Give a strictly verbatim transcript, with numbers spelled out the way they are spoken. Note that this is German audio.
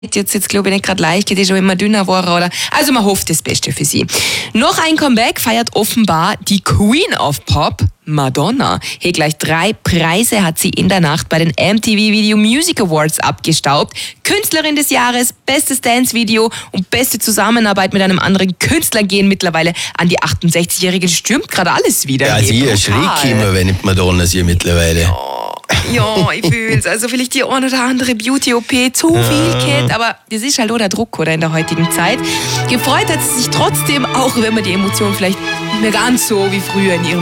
Jetzt, jetzt glaube ich nicht gerade leicht, geht eh schon immer dünner geworden, oder? Also man hofft das Beste für sie. Noch ein Comeback feiert offenbar die Queen of Pop, Madonna. Hier gleich drei Preise hat sie in der Nacht bei den M T V Video Music Awards abgestaubt. Künstlerin des Jahres, bestes Dance-Video und beste Zusammenarbeit mit einem anderen Künstler gehen mittlerweile an die achtundsechzigjährige. Das stürmt gerade alles wieder. Ja, sie erschrickt immer, wenn ich Madonna sehe mittlerweile. Ja, ich fühl's. Also vielleicht die ein oder andere Beauty-O P zu viel geht, aber das ist halt auch der Druck, oder, in der heutigen Zeit. Gefreut hat sie sich trotzdem, auch wenn man die Emotionen vielleicht nicht mehr ganz so wie früher in ihrem